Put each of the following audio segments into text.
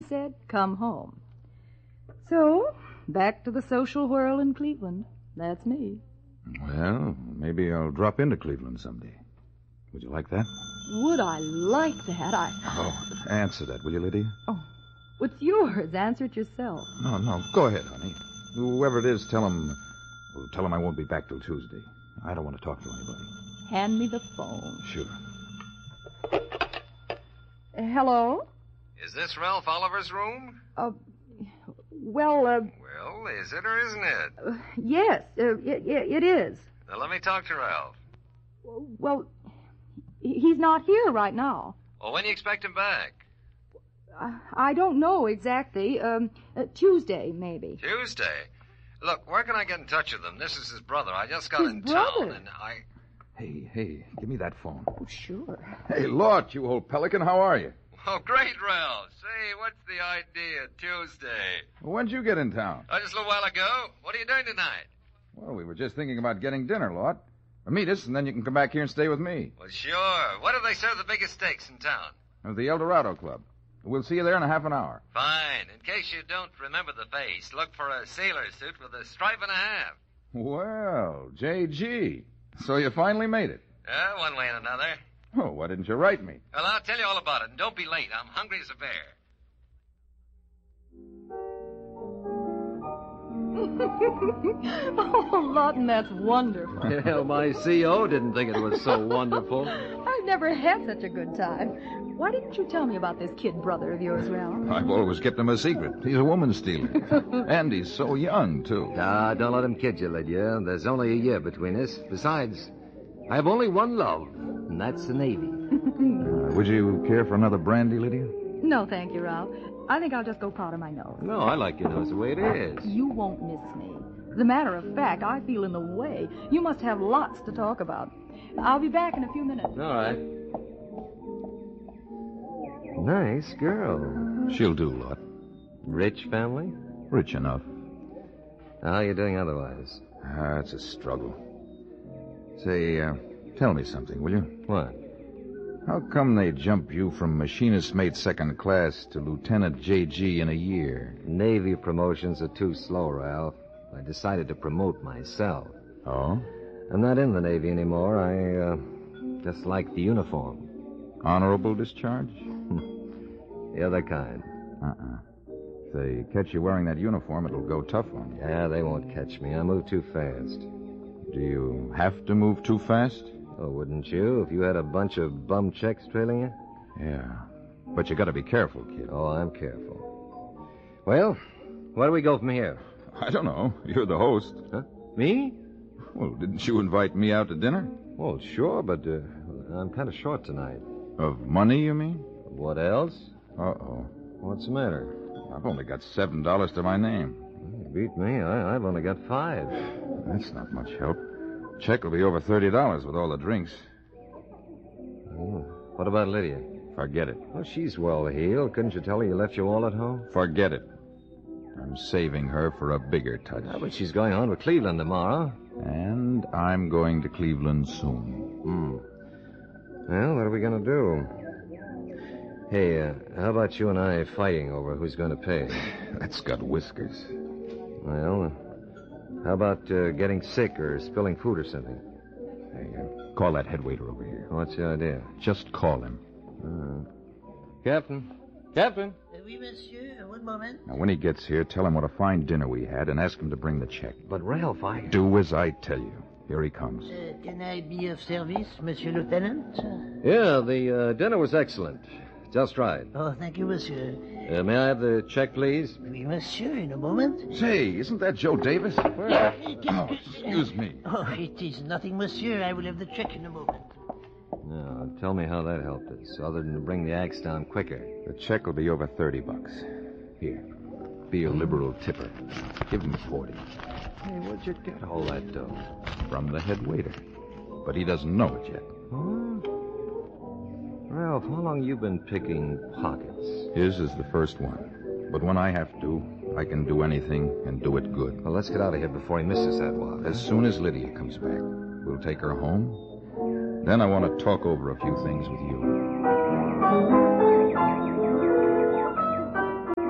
said, come home. So, back to the social whirl in Cleveland. That's me. Well, maybe I'll drop into Cleveland someday. Would you like that? Would I like that? Oh, answer that, will you, Lydia? Oh, what's yours? Answer it yourself. No, go ahead, honey. Whoever it is, tell him I won't be back till Tuesday. I don't want to talk to anybody. Hand me the phone. Sure. Hello? Is this Ralph Oliver's room? Well, Well, is it or isn't it? yes, it is. Now, let me talk to Ralph. Well, he's not here right now. Well, when do you expect him back? I don't know exactly. Tuesday, maybe. Tuesday? Look, where can I get in touch with him? This is his brother. I just got His in brother? town, and I... Hey, give me that phone. Oh, sure. Hey, Lort, you old pelican, how are you? Oh, great, Ralph. Say, what's the idea? Tuesday. When'd you get in town? Just a little while ago. What are you doing tonight? Well, we were just thinking about getting dinner, Lort. Meet us, and then you can come back here and stay with me. Well, sure. What do they serve the biggest steaks in town? At the El Dorado Club. We'll see you there in a half an hour. Fine. In case you don't remember the face, look for a sailor suit with a stripe and a half. Well, J.G., so you finally made it. One way and another. Oh, why didn't you write me? Well, I'll tell you all about it, and don't be late. I'm hungry as a bear. Oh, Lawton, that's wonderful. Hell, my CO didn't think it was so wonderful. I've never had such a good time. Why didn't you tell me about this kid brother of yours, Ralph? I've always kept him a secret. He's a woman stealer. And he's so young, too. Don't let him kid you, Lydia. There's only a year between us. Besides, I have only one love, and that's the Navy. Would you care for another brandy, Lydia? No, thank you, Ralph. I think I'll just go powder my nose. No, I like your nose the way it is. You won't miss me. As a matter of fact, I feel in the way. You must have lots to talk about. I'll be back in a few minutes. All right. Nice girl. She'll do, Lord. Rich family? Rich enough. How are you doing otherwise? It's a struggle. Say, tell me something, will you? What? How come they jump you from machinist mate second class to Lieutenant J.G. in a year? Navy promotions are too slow, Ralph. I decided to promote myself. Oh? I'm not in the Navy anymore. I just like the uniform. Honorable discharge? The other kind. If they catch you wearing that uniform, it'll go tough on you. Yeah, they won't catch me. I move too fast. Do you have to move too fast? Oh, wouldn't you, if you had a bunch of bum checks trailing you? Yeah. But you gotta be careful, kid. Oh, I'm careful. Well, where do we go from here? I don't know. You're the host. Huh? Me? Well, didn't you invite me out to dinner? Well, sure, but I'm kind of short tonight. Of money, you mean? What else? Uh-oh. What's the matter? I've only got $7 to my name. You beat me. I've only got 5. That's not much help. Check will be over $30 with all the drinks. Oh, what about Lydia? Forget it. Well, she's well-heeled. Couldn't you tell her you left your wallet home? Forget it. I'm saving her for a bigger touch. Yeah, but she's going on with Cleveland tomorrow. And I'm going to Cleveland soon. Well, what are we going to do? Hey, how about you and I fighting over who's going to pay? That's got whiskers. Well, how about getting sick or spilling food or something? Hey, call that head waiter over here. What's the idea? Just call him. Captain? Captain? Oui, monsieur. One moment. Now, when he gets here, tell him what a fine dinner we had and ask him to bring the check. But, Ralph, Do as I tell you. Here he comes. Can I be of service, Monsieur Lieutenant? Yeah, the dinner was excellent. Just right. Oh, thank you, monsieur. May I have the check, please? Oui, monsieur, in a moment. Say, isn't that Joe Davis? Oh, excuse me. Oh, it is nothing, monsieur. I will have the check in a moment. Now, tell me how that helped us, other than to bring the axe down quicker. The check will be over $30. Here. Be a liberal tipper. Give him 40. Hey, where'd you get all that dough? From the head waiter. But he doesn't know it yet. Huh? Ralph, how long you been picking pockets? His is the first one. But when I have to, I can do anything and do it good. Well, let's get out of here before he misses that one. As soon as Lydia comes back, we'll take her home. Then I want to talk over a few things with you.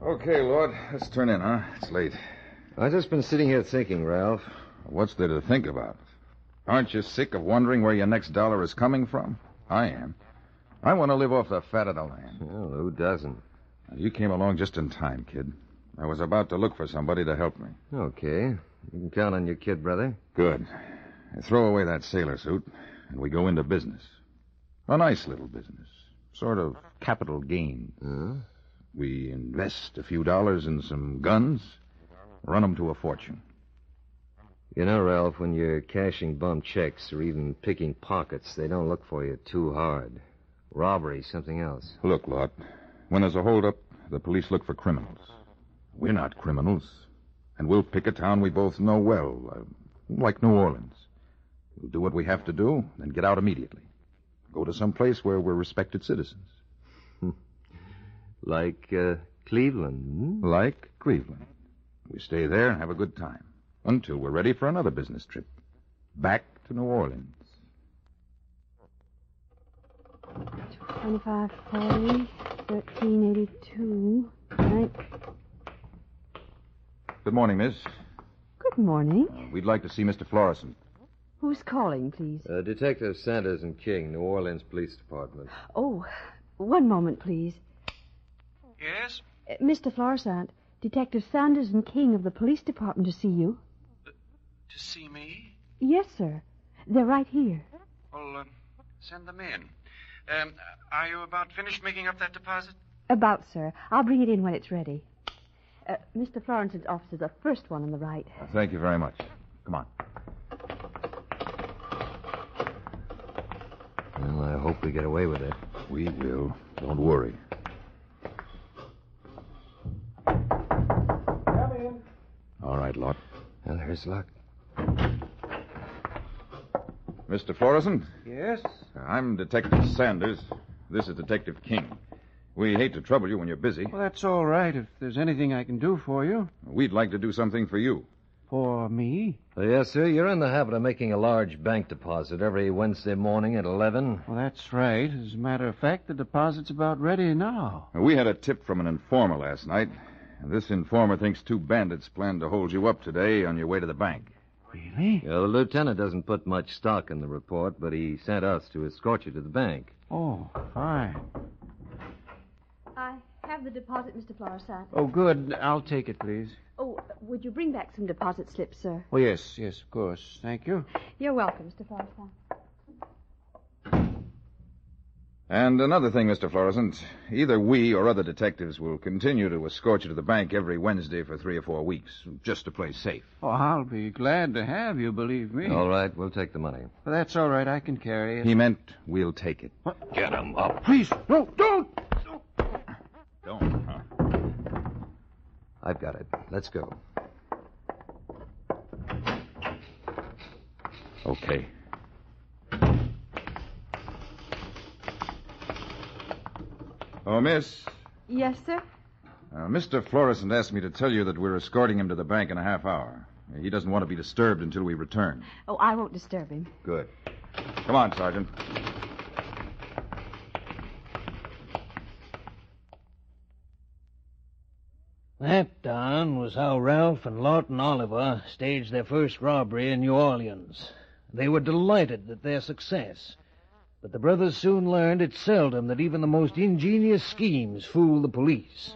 Okay, Lord. Let's turn in, huh? It's late. I've just been sitting here thinking, Ralph. What's there to think about? Aren't you sick of wondering where your next dollar is coming from? I am. I want to live off the fat of the land. Well, who doesn't? You came along just in time, kid. I was about to look for somebody to help me. Okay. You can count on your kid, brother. Good. I throw away that sailor suit, and we go into business. A nice little business. Sort of capital gain. Huh? We invest a few dollars in some guns, run them to a fortune. You know, Ralph, when you're cashing bum checks or even picking pockets, they don't look for you too hard. Robbery's something else. Look, Lord, when there's a holdup, the police look for criminals. We're not criminals, and we'll pick a town we both know well, like New Orleans. We'll do what we have to do, then get out immediately. Go to some place where we're respected citizens. Like Cleveland. Like Cleveland. We stay there and have a good time until we're ready for another business trip. Back to New Orleans. 2540, 1382, right? Good morning, miss. Good morning. We'd like to see Mr. Florison. Who's calling, please? Detective Sanders and King, New Orleans Police Department. Oh, one moment, please. Yes? Mr. Florissant, Detective Sanders and King of the police department to see you. To see me? Yes, sir. They're right here. Well, send them in. Are you about finished making up that deposit? About, sir. I'll bring it in when it's ready. Mr. Florence's office is the first one on the right. Thank you very much. Come on. Well, I hope we get away with it. We will. Don't worry. Come in. All right, Lord. Well, here's luck. Mr. Florison? Yes? I'm Detective Sanders. This is Detective King. We hate to trouble you when you're busy. Well, that's all right if there's anything I can do for you. We'd like to do something for you. For me? Yes, sir. You're in the habit of making a large bank deposit every Wednesday morning at 11. Well, that's right. As a matter of fact, the deposit's about ready now. We had a tip from an informer last night. And this informer thinks two bandits plan to hold you up today on your way to the bank. Really? Yeah, the lieutenant doesn't put much stock in the report, but he sent us to escort you to the bank. Oh, fine. I have the deposit, Mr. Florissant. Oh, good. I'll take it, please. Oh, would you bring back some deposit slips, sir? Oh, yes, of course. Thank you. You're welcome, Mr. Florissant. And another thing, Mr. Florissant. Either we or other detectives will continue to escort you to the bank every Wednesday for 3 or 4 weeks, just to play safe. Oh, I'll be glad to have you, believe me. All right, we'll take the money. Well, that's all right. I can carry it. He meant we'll take it. What? Get him up. Please, no, don't! Don't, huh? I've got it. Let's go. Okay. Oh, miss. Yes, sir? Mr. Florissant asked me to tell you that we're escorting him to the bank in a half hour. He doesn't want to be disturbed until we return. Oh, I won't disturb him. Good. Come on, Sergeant. That, Don, was how Ralph and Lawton Oliver staged their first robbery in New Orleans. They were delighted at their success. But the brothers soon learned it's seldom that even the most ingenious schemes fool the police.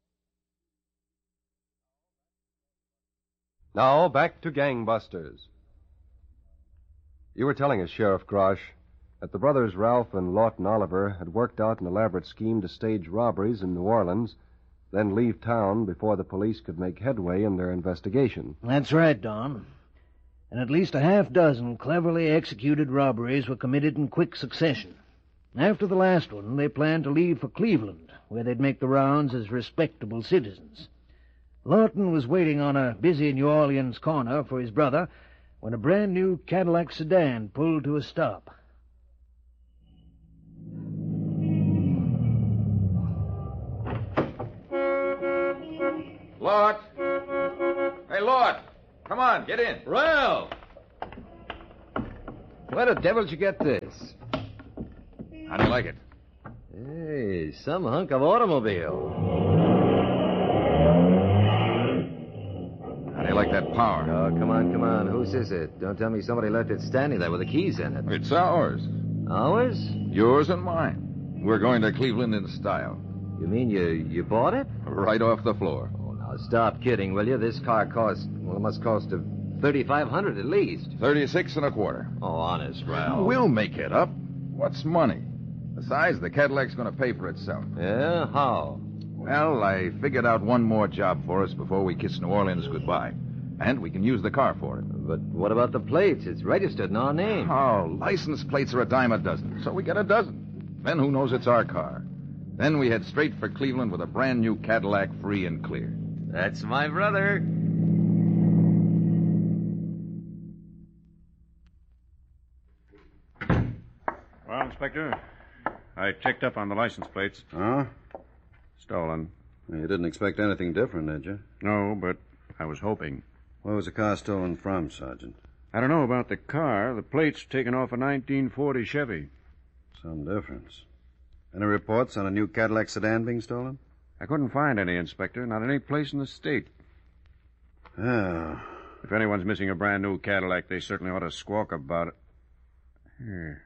Now, back to gangbusters. You were telling us, Sheriff Grosh, that the brothers Ralph and Lawton Oliver had worked out an elaborate scheme to stage robberies in New Orleans, then leave town before the police could make headway in their investigation. That's right, Don. And at least a half-dozen cleverly executed robberies were committed in quick succession. After the last one, they planned to leave for Cleveland, where they'd make the rounds as respectable citizens. Lawton was waiting on a busy New Orleans corner for his brother when a brand-new Cadillac sedan pulled to a stop. Lord! Hey, Lord! Come on, get in. Ralph! Where the devil did you get this? How do you like it? Hey, some hunk of automobile. How do you like that power? Oh, come on. Whose is it? Don't tell me somebody left it standing there with the keys in it. It's ours. Ours? Yours and mine. We're going to Cleveland in style. You mean you bought it? Right off the floor. Oh, now stop kidding, will you? This car it must cost $3,500 at least. 36 and a quarter. Oh, honest, Ralph. We'll make it up. What's money? Besides, the Cadillac's going to pay for itself. Yeah? How? Well, I figured out one more job for us before we kiss New Orleans goodbye. And we can use the car for it. But what about the plates? It's registered in our name. Oh, license plates are a dime a dozen, so we get a dozen. Then who knows it's our car. Then we head straight for Cleveland with a brand new Cadillac free and clear. That's my brother. Well, Inspector, I checked up on the license plates. Huh? Stolen. You didn't expect anything different, did you? No, but I was hoping. Where was the car stolen from, Sergeant? I don't know about the car. The plates taken off a 1940 Chevy. Some difference. Any reports on a new Cadillac sedan being stolen? I couldn't find any, Inspector. Not any place in the state. Oh. If anyone's missing a brand new Cadillac, they certainly ought to squawk about it. Here.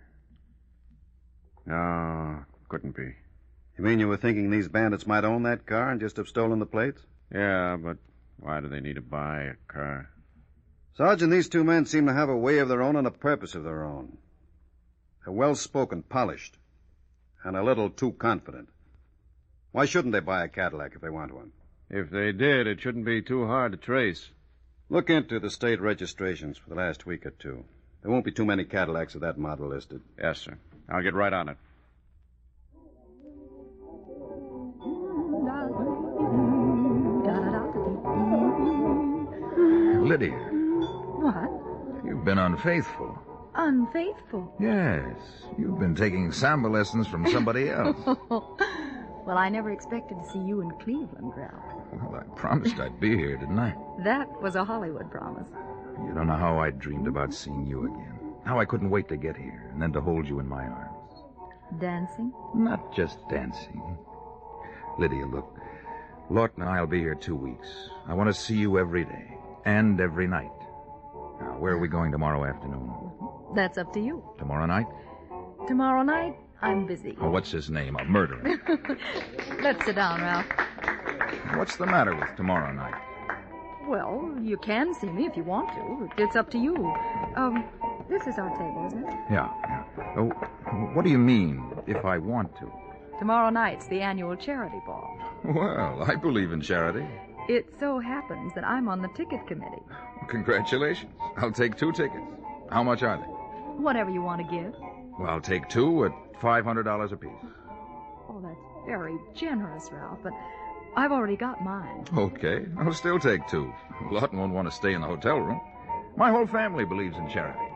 No, couldn't be. You mean you were thinking these bandits might own that car and just have stolen the plates? Yeah, but why do they need to buy a car? Sergeant, these two men seem to have a way of their own and a purpose of their own. They're well-spoken, polished, and a little too confident. Why shouldn't they buy a Cadillac if they want one? If they did, it shouldn't be too hard to trace. Look into the state registrations for the last week or two. There won't be too many Cadillacs of that model listed. Yes, sir. I'll get right on it. Lydia, What? you've been unfaithful. Unfaithful? Yes, you've been taking samba lessons from somebody else. Well, I never expected to see you in Cleveland, Ralph. Well, I promised I'd be here, didn't I? That was a Hollywood promise. You don't know how I dreamed about seeing you again. How I couldn't wait to get here and then to hold you in my arms. Dancing? Not just dancing. Lydia, look. Lawton and I'll be here 2 weeks. I want to see you every day. And every night. Now, where are we going tomorrow afternoon? That's up to you. Tomorrow night? Tomorrow night, I'm busy. Oh, what's his name? A murderer. Let's sit down, Ralph. What's the matter with tomorrow night? Well, you can see me if you want to. It's up to you. This is our table, isn't it? Yeah. Oh, what do you mean, if I want to? Tomorrow night's the annual charity ball. Well, I believe in charity. It so happens that I'm on the ticket committee. Congratulations. I'll take 2 tickets. How much are they? Whatever you want to give. Well, I'll take 2 at $500 apiece. Oh, that's very generous, Ralph, but I've already got mine. Okay, I'll still take 2. Lawton won't want to stay in the hotel room. My whole family believes in charity.